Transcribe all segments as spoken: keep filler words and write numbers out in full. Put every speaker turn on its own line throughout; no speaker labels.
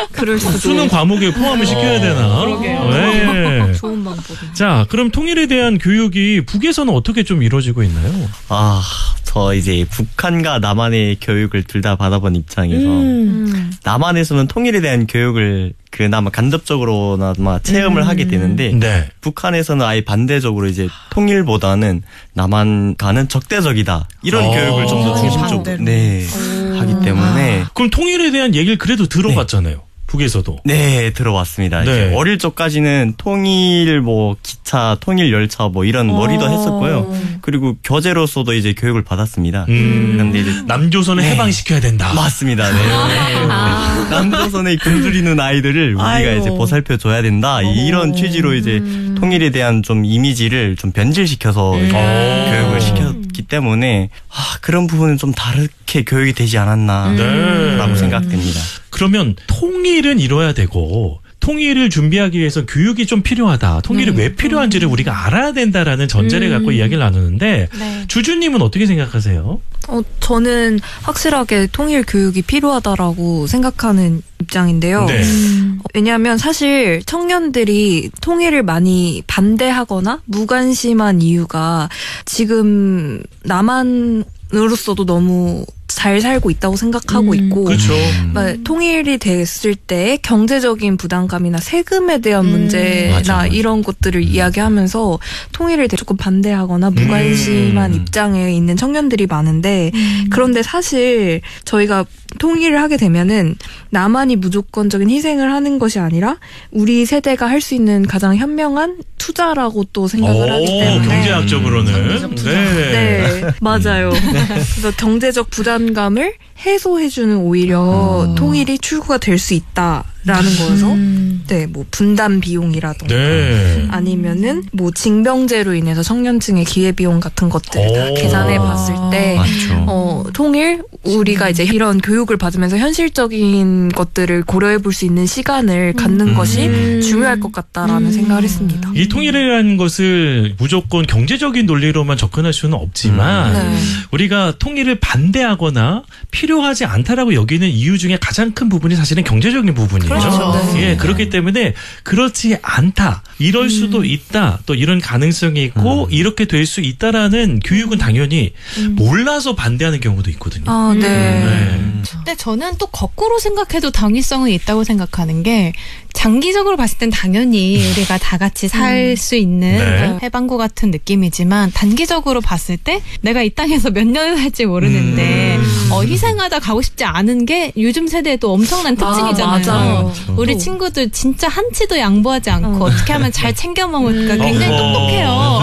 그럴 수도.
수능 과목에 포함을 시켜야 되나?
그러게요.
네.
좋은 방법.
자, 그럼 통일에 대한 교육이 북에서는 어떻게 좀 이루어지고 있나요?
아, 저 이제 북한과 남한의 교육을 둘 다 받아본 입장에서
음.
남한에서는 통일에 대한 교육을 그나마 간접적으로나마 체험을
음.
하게 되는데
네.
북한에서는 아예 반대적으로 이제 통일보다는 남한과는 적대적이다 이런
오.
교육을 좀 더 중심적으로
반대로.
네,
오.
하기 때문에
그럼 통일에 대한 얘기를 그래도 들어봤잖아요. 북에서도.
네, 들어왔습니다.
네.
이제 어릴 적까지는 통일 뭐 기차, 통일 열차 뭐 이런 머리도 했었고요. 그리고 교재로서도 이제 교육을 받았습니다.
음.
그런데 이제
남조선을
네.
해방시켜야 된다.
맞습니다. 네.
아.
남조선에 굶주리는 아이들을 우리가
아이고.
이제 보살펴 줘야 된다. 이런 취지로 이제 통일에 대한 좀 이미지를 좀 변질시켜서 이제
음.
교육을 시켰기 때문에 아, 그런 부분은 좀 다르게 교육이 되지 않았나
네.
라고 생각됩니다.
그러면 통일은 이뤄야 되고 통일을 준비하기 위해서 교육이 좀 필요하다. 통일이
네.
왜 필요한지를 우리가 알아야 된다라는 전제를
음.
갖고 이야기를 나누는데
네.
주주님은 어떻게 생각하세요?
어, 저는 확실하게 통일 교육이 필요하다라고 생각하는 입장인데요.
네.
어, 왜냐하면 사실 청년들이 통일을 많이 반대하거나 무관심한 이유가 지금 남한으로서도 너무 잘 살고 있다고 생각하고
음.
있고
그렇죠.
막 통일이 됐을 때 경제적인 부담감이나 세금에 대한
음.
문제나
맞아, 맞아.
이런 것들을 이야기하면서 통일을 조금 반대하거나 무관심한
음.
입장에 있는 청년들이 많은데
음.
그런데 사실 저희가 통일을 하게 되면은 남한이 무조건적인 희생을 하는 것이 아니라 우리 세대가 할 수 있는 가장 현명한 투자라고 또 생각을 하기 때문에
경제학적으로는
경제적 투자.
네, 맞아요. 그래서 경제적 부담감을 해소해주는 오히려
음.
통일이 출구가 될 수 있다라는 거여서,
음.
네, 뭐 분담 비용이라던가
네.
아니면은 뭐 징병제로 인해서 청년층의 기회비용 같은 것들 다
오.
계산해 봤을 때,
맞죠.
어, 통일 우리가 이제 이런 교육을 받으면서 현실적인 것들을 고려해 볼 수 있는 시간을 갖는
음.
것이 중요할 것 같다라는
음.
생각을 했습니다.
이 통일이라는 것을 무조건 경제적인 논리로만 접근할 수는 없지만
네.
우리가 통일을 반대하거나 필요하지 않다라고 여기는 이유 중에 가장 큰 부분이 사실은 경제적인 부분이죠.
그렇죠.
네.
예, 그렇기 때문에 그렇지 않다. 이럴 수도 있다. 또 이런 가능성이 있고
음.
이렇게 될 수 있다라는 교육은 당연히 몰라서 반대하는 경우도 있거든요.
아, 네.
네.
근데 저는 또 거꾸로 생각해도 당위성은 있다고 생각하는 게 장기적으로 봤을 땐 당연히 우리가 다 같이 살 수 있는
네.
해방구 같은 느낌이지만 단기적으로 봤을 때 내가 이 땅에서 몇 년을 살지 모르는데
음.
어, 희생하다 가고 싶지 않은 게 요즘 세대의 또 엄청난
아,
특징이잖아요.
맞아요.
우리
또.
친구들 진짜 한치도 양보하지 않고
어.
어. 떻게 하면 잘 챙겨 먹을까 굉장히
어허.
똑똑해요.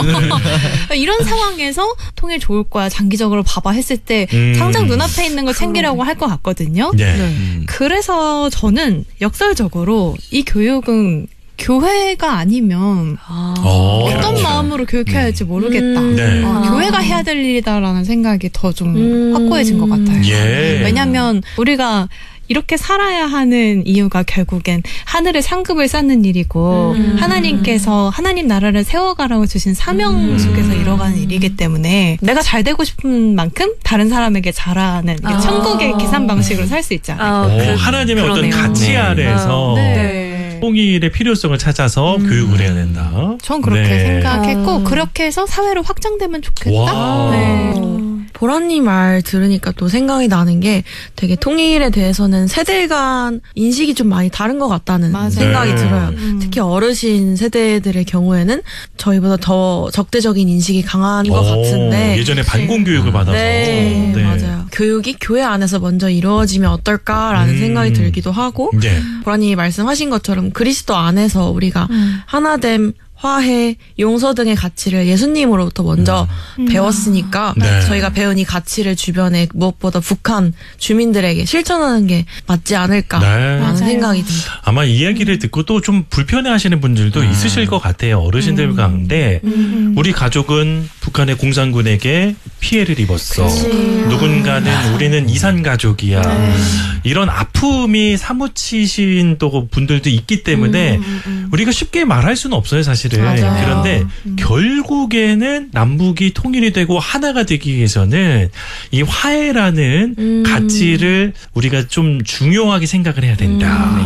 이런 상황에서 통일 좋을 거야 장기적으로 봐봐 했을 때
음.
당장 눈앞에 있는 걸 챙기려고 할 것 같거든요.
네.
네.
음.
그래서 저는 역설적으로 이 교육은 교회가 아니면
아.
어,
어떤
그렇죠.
마음으로 교육해야 할지 모르겠다.
음.
네.
어,
아.
교회가 해야 될 일이다라는 생각이 더 좀
음.
확고해진 것 같아요.
예.
왜냐하면 우리가 이렇게 살아야 하는 이유가 결국엔 하늘에 상급을 쌓는 일이고
음.
하나님께서 하나님 나라를 세워가라고 주신 사명
음.
속에서 이뤄가는 일이기 때문에 내가 잘 되고 싶은 만큼 다른 사람에게 잘하는 이게
아.
천국의 계산 방식으로 살 수 있지 않을까.
아,
오,
그-
하나님의 어떤
그러네요.
가치
네.
아래에서
네.
통일의 필요성을 찾아서
음.
교육을 해야 된다.
전 그렇게
네.
생각했고
아.
그렇게 해서 사회로 확장되면 좋겠다.
와.
네.
보라님 말 들으니까 또 생각이 나는 게 되게 통일에 대해서는 세대 간 인식이 좀 많이 다른 것 같다는
맞아요.
생각이
네.
들어요.
음.
특히 어르신 세대들의 경우에는 저희보다 더 적대적인 인식이 강한 것
오,
같은데
예전에 반공 교육을 받아서.
네,
네.
맞아요. 교육이 교회 안에서 먼저 이루어지면 어떨까라는
음.
생각이 들기도 하고
네.
보라님이 말씀하신 것처럼 그리스도 안에서 우리가
음.
하나됨, 화해, 용서 등의 가치를 예수님으로부터 먼저
음.
배웠으니까
네.
저희가 배운 이 가치를 주변에 무엇보다 북한 주민들에게 실천하는 게 맞지 않을까라는
네.
맞아요.
생각이 듭니다.
아마 이 이야기를 듣고 또 좀 불편해하시는 분들도
음.
있으실 것 같아요. 어르신들 가운데
음.
우리 가족은 북한의 공산군에게 피해를 입었어.
그치.
누군가는 우리는 이산 가족이야.
네.
이런 아픔이 사무치신 또 분들도 있기 때문에 우리가 쉽게 말할 수는 없어요, 사실은.
맞아요.
그런데
음.
결국에는 남북이 통일이 되고 하나가 되기 위해서는 이 화해라는
음.
가치를 우리가 좀 중요하게 생각을 해야 된다.